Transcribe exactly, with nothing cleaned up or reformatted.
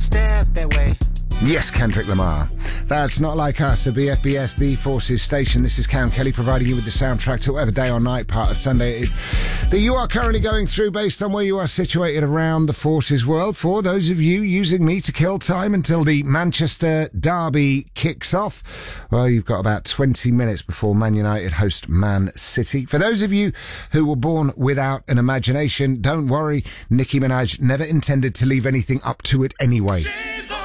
step that way. Yes, Kendrick Lamar. That's Not Like Us, a B F B S, The Forces station. This is Cam Kelly providing you with the soundtrack to whatever day or night part of Sunday it is that you are currently going through based on where you are situated around the Forces world. For those of you using me to kill time until the Manchester derby kicks off, well, you've got about twenty minutes before Man United host Man City. For those of you who were born without an imagination, don't worry, Nicki Minaj never intended to leave anything up to it anyway.